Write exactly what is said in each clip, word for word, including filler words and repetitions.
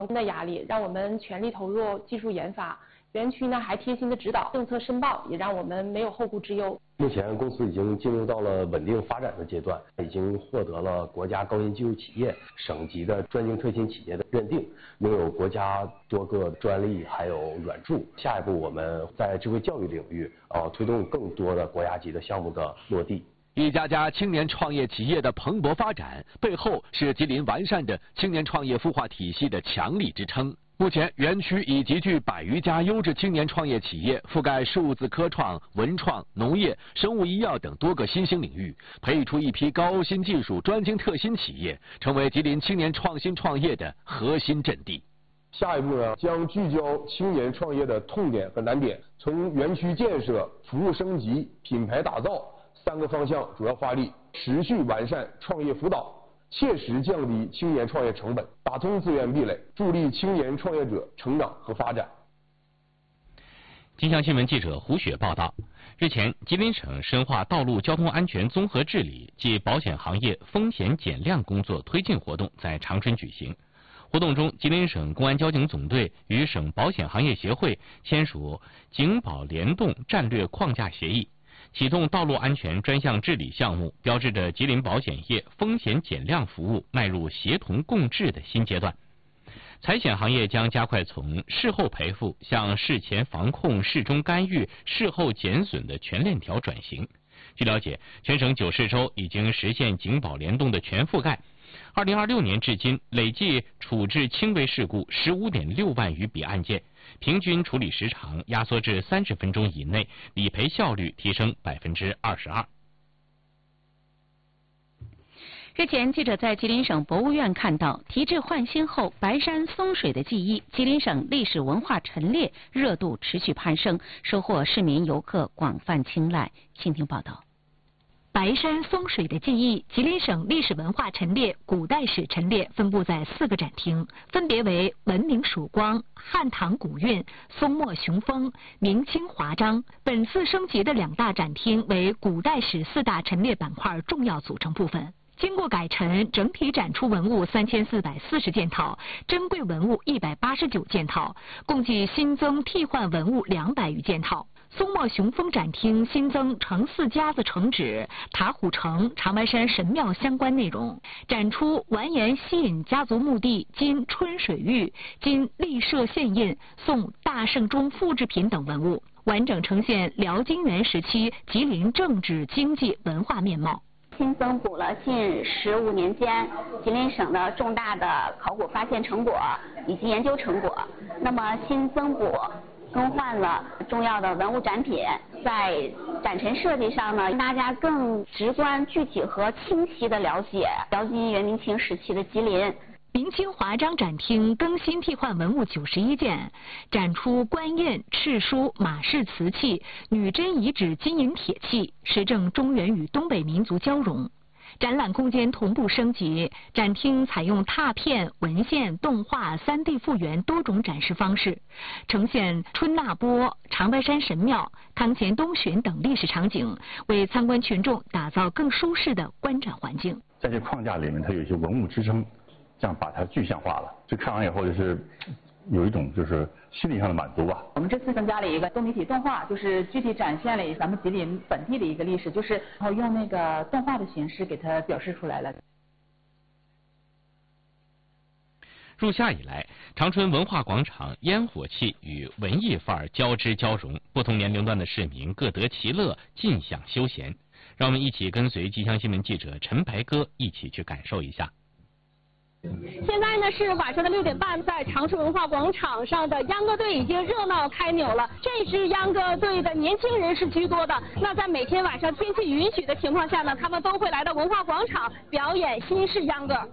的压力，让我们全力投入技术研发。园区呢还贴心的指导政策申报，也让我们没有后顾之忧。 目前公司已经进入到了稳定发展的阶段，已经获得了国家高新技术企业、省级的专精特新企业的认定，拥有国家多个专利还有软著。下一步我们在智慧教育领域啊、呃、推动更多的国家级的项目的落地。 一家家青年创业企业的蓬勃发展，背后是吉林完善的青年创业孵化体系的强力支撑。目前，园区已集聚百余家优质青年创业企业，覆盖数字科创、文创、农业、生物医药等多个新兴领域，培育出一批高新技术专精特新企业，成为吉林青年创新创业的核心阵地。 下一步呢，将聚焦青年创业的痛点和难点，从园区建设、服务升级、品牌打造三个方向主要发力，持续完善创业辅导，切实降低青年创业成本，打通资源壁垒，助力青年创业者成长和发展。 金祥新闻记者胡雪报道，日前，吉林省深化道路交通安全综合治理暨保险行业风险减量工作推进活动在长春举行。活动中，吉林省公安交警总队与省保险行业协会签署警保联动战略框架协议，启动道路安全专项治理项目，标志着吉林保险业风险减量服务迈入协同共治的新阶段。财险行业将加快从事后赔付向事前防控、事中干预、事后减损的全链条转型。据了解，全省九市州已经实现警保联动的全覆盖。二零二六年至今，累计处置轻微事故十五点六万余笔案件，平均处理时长压缩至三十分钟以内，理赔效率提升百分之二十二。 日前，记者在吉林省博物院看到题制焕新后白山松水的记忆，吉林省历史文化陈列热度持续攀升，收获市民游客广泛青睐。请听报道。 白山松水的记忆，吉林省历史文化陈列、古代史陈列分布在四个展厅，分别为文明曙光、汉唐古韵、松墨雄风、明清华章。本次升级的两大展厅为古代史四大陈列板块重要组成部分。经过改陈，整体展出文物三千四百四十件套，珍贵文物一百八十九件套，共计新增替换文物两百余件套。松墨雄风展厅新增城四家子城址、塔虎城、长白山神庙相关内容，展出完颜西引家族墓地今春水玉、今立社县印、宋大圣钟复制品等文物，完整呈现辽金元时期吉林政治经济文化面貌。 新增补了近十五年间吉林省的重大的考古发现成果以及研究成果，那么新增补更换了重要的文物展品，在展陈设计上呢，大家更直观、具体和清晰地了解辽金元明清时期的吉林。 明清华章展厅更新替换文物九十一件，展出官印、敕书、马氏瓷器、女真遗址金银铁器，实证中原与东北民族交融。展览空间同步升级，展厅采用拓片、文献、动画、三 D 复原多种展示方式，呈现春那波、长白山神庙、康乾东巡等历史场景，为参观群众打造更舒适的观展环境。 在这框架里面，它有一些文物支撑，这样把它具象化了。就看完以后，就是有一种就是心理上的满足吧。 我们这次增加了一个多媒体动画，就是具体展现了咱们吉林本地的一个历史，就是然后用那个动画的形式给它表示出来了。 入夏以来，长春文化广场烟火气与文艺范儿交织交融，不同年龄段的市民各得其乐，尽享休闲。让我们一起跟随吉祥新闻记者陈白哥一起去感受一下。 现在呢是晚上的六点半，在长春文化广场上的秧歌队已经热闹开扭了。这支秧歌队的年轻人是居多的。那在每天晚上天气允许的情况下呢，他们都会来到文化广场表演新式秧歌。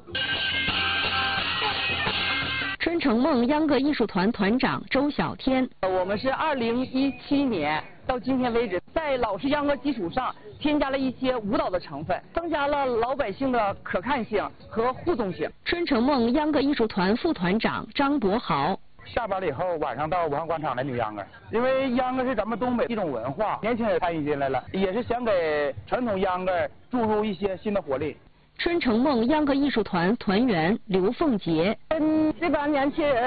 春城梦秧歌艺术团团长周小天， 我们是二零一七年到今天为止，在老式秧歌基础上添加了一些舞蹈的成分，增加了老百姓的可看性和互动性。 春城梦秧歌艺术团副团长张博豪， 下班了以后晚上到文化广场来扭秧歌，因为秧歌是咱们东北一种文化，年轻人参与进来了，也是想给传统秧歌注入一些新的活力。 春城梦秧歌艺术团团员刘凤杰， 跟这帮年轻人